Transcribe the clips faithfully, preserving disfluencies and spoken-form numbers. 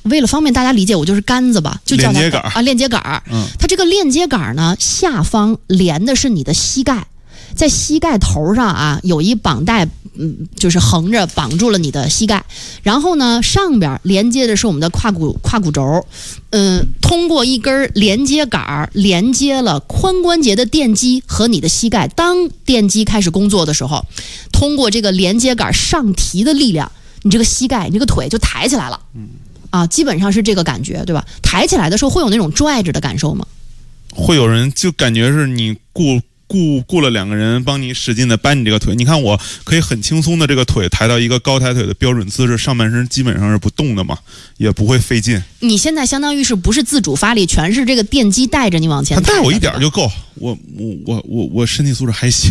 为了方便大家理解，我就是杆子吧，就叫它链接杆啊，链接杆。 嗯， 它这个链接杆呢，下方连的是你的膝盖。在膝盖头上啊，有一绑带，嗯，就是横着绑住了你的膝盖。然后呢，上边连接的是我们的胯骨胯骨轴，嗯，通过一根连接杆连接了髋关节的电机和你的膝盖。当电机开始工作的时候，通过这个连接杆上提的力量，你这个膝盖、你这个腿就抬起来了。嗯，啊，基本上是这个感觉，对吧？抬起来的时候会有那种拽着的感受吗？ 会有人就感觉是你顾。雇雇了两个人帮你使劲的搬你这个腿，你看我可以很轻松的这个腿抬到一个高抬腿的标准姿势，上半身基本上是不动的嘛，也不会费劲。 你现在相当于是不是自主发力，全是这个电机带着你往前抬？ 他带我一点就够，我我我我我身体素质还行。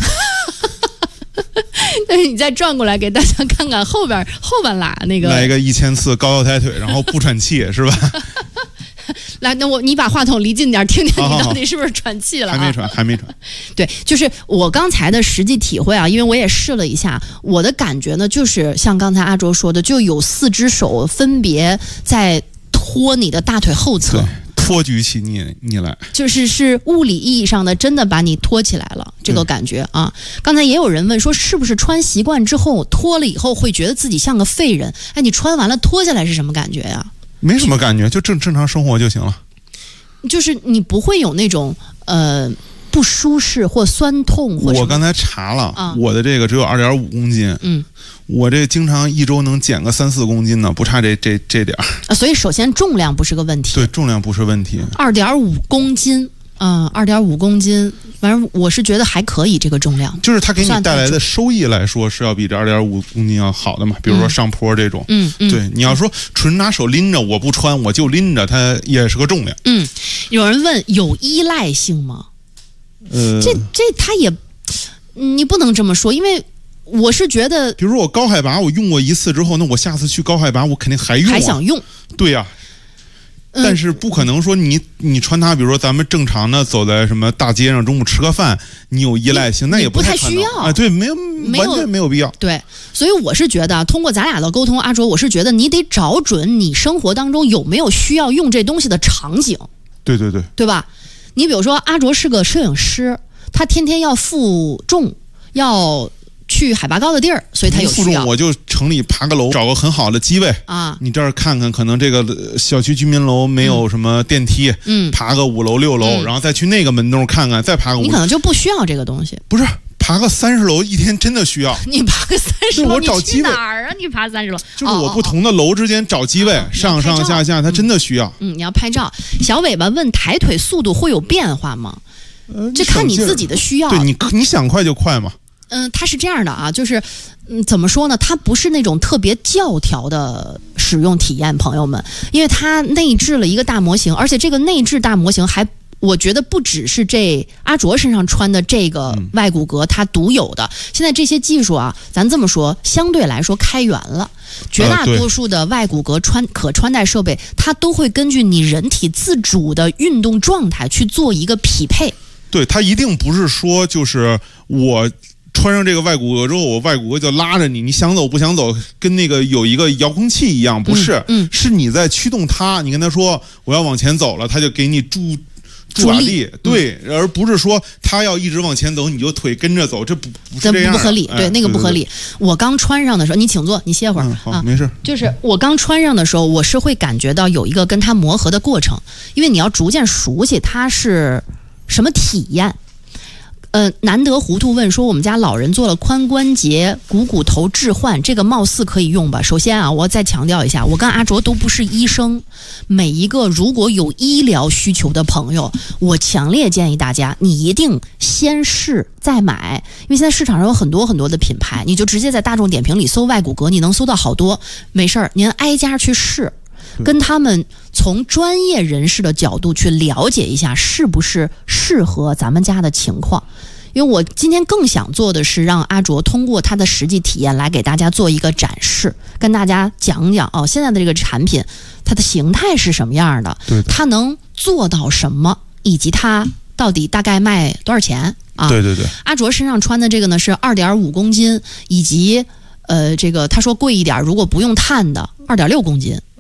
那你再转过来给大家看看后边后半拉那个， 来一个一千次高高抬腿，然后不喘气是吧？ 来，那我你把话筒离近点，听听你到底是不是喘气了、啊？ 还没喘，还没喘。 对，就是我刚才的实际体会啊，因为我也试了一下，我的感觉呢，就是像刚才阿卓说的，就有四只手分别在拖你的大腿后侧。 托举起你你来， 就是是物理意义上的真的把你托起来了，这个感觉啊。刚才也有人问说，是不是穿习惯之后脱了以后会觉得自己像个废人？哎，你穿完了脱下来是什么感觉呀？ 没什么感觉，就正正常生活就行了。 就是你不会有那种呃不舒适或酸痛或什么。 我刚才查了， 啊、 我的这个只有二点五公斤。 嗯。 我这经常一周能减个三四公斤呢，不差这这这点儿、 啊。所以首先重量不是个问题。 对，重量不是问题。 二点五公斤，嗯，二点五公斤，反正我是觉得还可以，这个重量。 就是它给你带来的收益来说，是要比这二点五公斤要好的嘛。比如说上坡这种， 嗯嗯， 对，你要说纯拿手拎着，我不穿，我就拎着，它也是个重量。 嗯，有人问有依赖性吗？ 呃， 这这它也，你不能这么说，因为。我是觉得， 比如说我高海拔，我用过一次之后，那我下次去高海拔，我肯定还用、啊， 还想用。 对呀、啊嗯，但是不可能说你你穿它，比如说咱们正常的走在什么大街上，中午吃个饭，你有依赖性，那也不太需要啊。对，没有，完全没有必要。 对，所以我是觉得，通过咱俩的沟通，阿卓，我是觉得你得找准你生活当中有没有需要用这东西的场景。 对对对， 对吧？你比如说，阿卓是个摄影师，他天天要负重，要。去海拔高的地儿，所以他有需要。 我就城里爬个楼，找个很好的机位啊。 你这儿看看，可能这个小区居民楼没有什么电梯， 嗯， 爬个五楼六楼、嗯，然后再去那个门洞看看，再爬个五楼。 你可能就不需要这个东西。 不是，爬个三十楼一天真的需要。 你爬个三十楼， 我找机位哪儿啊？你爬三十楼， 就是我不同的楼之间找机位，哦、上上下下，它真的需要。 嗯，你要拍照。小尾巴问抬腿速度会有变化吗？ 呃， 这看你自己的需要。 对你，你想快就快嘛。 嗯，它是这样的啊，就是，嗯，怎么说呢？它不是那种特别教条的使用体验，朋友们，因为它内置了一个大模型，而且这个内置大模型还，我觉得不只是这阿卓身上穿的这个外骨骼它独有的。现在这些技术啊，咱这么说，相对来说开源了，绝大多数的外骨骼穿可穿戴设备，它都会根据你人体自主的运动状态去做一个匹配。 对，它一定不是说就是我。穿上这个外骨骼之后，我外骨骼就拉着你，你想走不想走，跟那个有一个遥控器一样，不是， 嗯嗯、 是你在驱动它。你跟他说我要往前走了，他就给你助助把力，对、嗯，而不是说他要一直往前走，你就腿跟着走，这不不是这样， 不合理，对， 哎、 那个不合理。 对对对我刚穿上的时候，你请坐，你歇会儿、 嗯、好、 啊， 没事。 就是我刚穿上的时候，我是会感觉到有一个跟它磨合的过程，因为你要逐渐熟悉它是什么体验。呃，难得糊涂问说，我们家老人做了髋关节股骨头置换，这个貌似可以用吧？首先啊，我再强调一下，我跟阿卓都不是医生，每一个如果有医疗需求的朋友，我强烈建议大家，你一定先试再买，因为现在市场上有很多很多的品牌，你就直接在大众点评里搜外骨骼，你能搜到好多。没事儿，您挨家去试。跟他们从专业人士的角度去了解一下是不是适合咱们家的情况，因为我今天更想做的是让阿卓通过他的实际体验来给大家做一个展示，跟大家讲讲哦，现在的这个产品它的形态是什么样的， 对， 它能做到什么，以及它到底大概卖多少钱啊？ 对对对， 阿卓身上穿的这个呢是 二点五公斤，以及呃这个他说贵一点，如果不用碳的二点六公斤。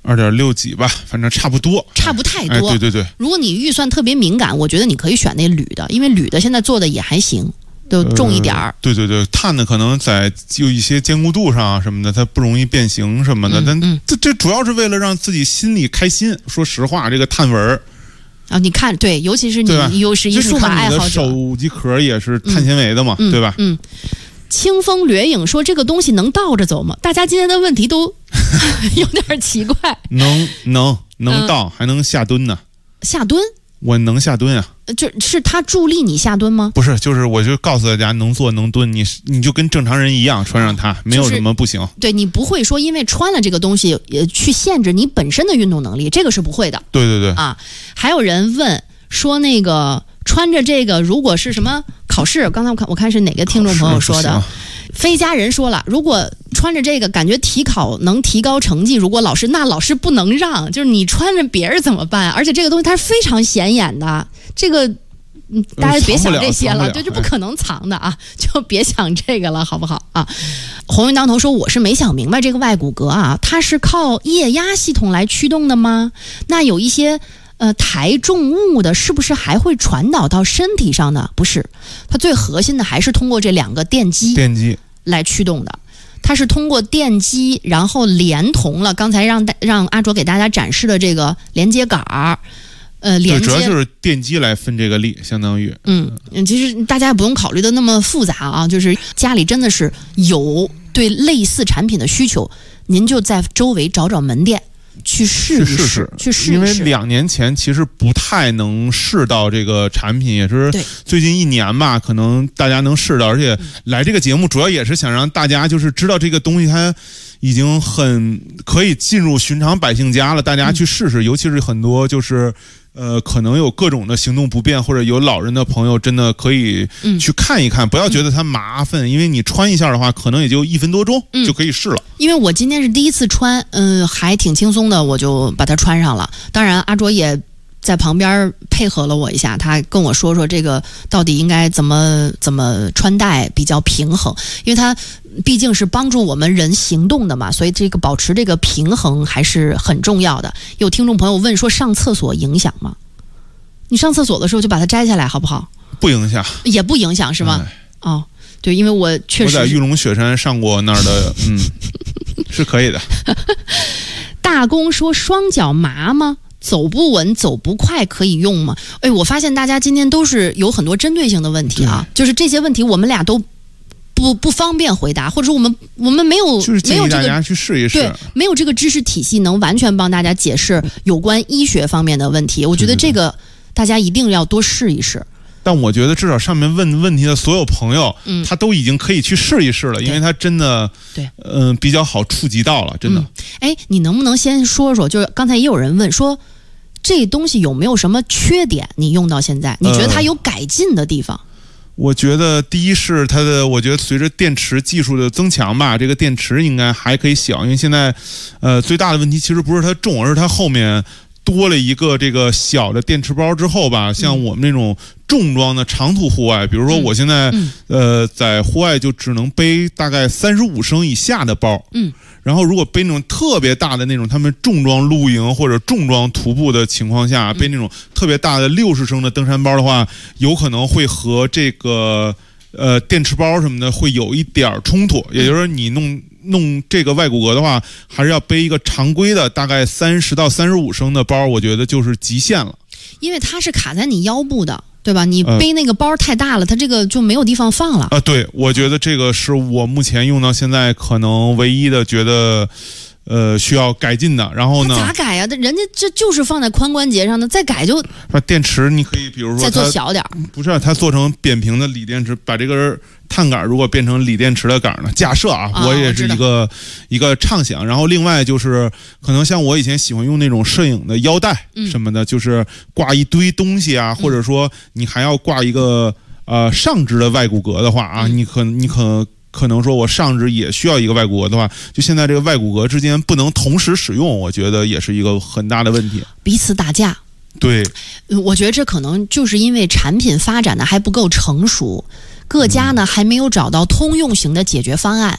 二点六几吧，反正差不多， 差不太多。 哎，对对对。 如果你预算特别敏感，我觉得你可以选那铝的，因为铝的现在做的也还行，都重一点儿、呃。 对对对，碳的可能在就一些坚固度上啊什么的，它不容易变形什么的。嗯、但这这主要是为了让自己心里开心。说实话，这个碳纹啊，你看，对，尤其是你又是一数码爱好者， 手机壳也是碳纤维的嘛， 嗯、 对吧？ 嗯。清风掠影说：“这个东西能倒着走吗？”大家今天的问题都有点奇怪。 能能能倒、嗯，还能下蹲呢。 下蹲？ 我能下蹲啊。 就是它助力你下蹲吗？ 不是，就是我就告诉大家，能坐能蹲，你你就跟正常人一样穿上它，没有什么不行。 就是、对你不会说因为穿了这个东西，呃，去限制你本身的运动能力，这个是不会的。 对对对。 啊，还有人问说那个。穿着这个，如果是什么考试，刚才我看我看是哪个听众朋友说的，非家人说了，如果穿着这个感觉体考能提高成绩，如果老师那老师不能让，就是你穿着别人怎么办？而且这个东西它是非常显眼的，这个嗯，大家别想这些了，对，这不可能藏的啊，就别想这个了，好不好啊？鸿运当头说，我是没想明白这个外骨骼啊，它是靠液压系统来驱动的吗？那有一些。呃，抬重物的是不是还会传导到身体上呢？不是，它最核心的还是通过这两个电机电机来驱动的。它是通过电机，然后连同了刚才让让阿卓给大家展示的这个连接杆儿，呃，连接主要就是电机来分这个力，相当于嗯，其实大家也不用考虑的那么复杂啊，就是家里真的是有对类似产品的需求，您就在周围找找门店。去试一试，去试一试。 因为两年前其实不太能试到这个产品，也是最近一年吧，可能大家能试到。而且来这个节目主要也是想让大家就是知道这个东西它已经很可以进入寻常百姓家了，大家去试试。尤其是很多就是呃可能有各种的行动不便或者有老人的朋友，真的可以去看一看，不要觉得它麻烦，因为你穿一下的话，可能也就一分多钟就可以试了。 因为我今天是第一次穿，嗯、呃，还挺轻松的，我就把它穿上了。当然，阿卓也在旁边配合了我一下，他跟我说说这个到底应该怎么怎么穿戴比较平衡，因为它毕竟是帮助我们人行动的嘛，所以这个保持这个平衡还是很重要的。有听众朋友问说，上厕所影响吗？你上厕所的时候就把它摘下来好不好？ 不影响， 也不影响是吗？ 哎、 哦。对，因为我确实我在玉龙雪山上过那儿的，嗯，是可以的。 大公说双脚麻吗？走不稳、走不快可以用吗？哎，我发现大家今天都是有很多针对性的问题啊，就是这些问题我们俩都不不方便回答，或者说我们我们没有就是建议大家去试一试， 对，没有这个知识体系能完全帮大家解释有关医学方面的问题。我觉得这个大家一定要多试一试。 但我觉得至少上面问问题的所有朋友，嗯，他都已经可以去试一试了，因为他真的， 对， 嗯、呃，比较好触及到了，真的。 哎、嗯，你能不能先说说？就是刚才也有人问说，这东西有没有什么缺点？你用到现在，你觉得它有改进的地方？呃、 我觉得第一是它的，我觉得随着电池技术的增强吧，这个电池应该还可以小，因为现在，呃，最大的问题其实不是它重，而是它后面多了一个这个小的电池包之后吧，像我们这种重装的长途户外，比如说我现在、嗯、呃在户外就只能背大概三十五升以下的包，嗯，然后如果背那种特别大的那种他们重装露营或者重装徒步的情况下，背那种特别大的六十升的登山包的话，有可能会和这个呃电池包什么的会有一点冲突，也就是说你弄。弄这个外骨骼的话，还是要背一个常规的，大概三十到三十五升的包，我觉得就是极限了。 因为它是卡在你腰部的，对吧？你背那个包太大了，呃、它这个就没有地方放了。啊、 呃，对，我觉得这个是我目前用到现在可能唯一的觉得。呃，需要改进的，然后呢？ 咋改呀、啊？人家这就是放在髋关节上的，再改就。 把电池你可以，比如说再做小点， 不是它做成扁平的锂电池，把这根碳杆如果变成锂电池的杆呢？假设啊， 啊我也是一个一个畅想。然后另外就是，可能像我以前喜欢用那种摄影的腰带什么的，嗯、就是挂一堆东西啊，或者说你还要挂一个呃上肢的外骨骼的话啊，嗯、你可你可。可能说我上肢也需要一个外骨骼的话，就现在这个外骨骼之间不能同时使用，我觉得也是一个很大的问题， 彼此打架。 对， 我觉得这可能就是因为产品发展的还不够成熟，各家呢、嗯、还没有找到通用型的解决方案。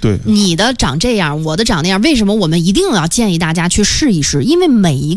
对， 你的长这样，我的长那样，为什么我们一定要建议大家去试一试？因为每一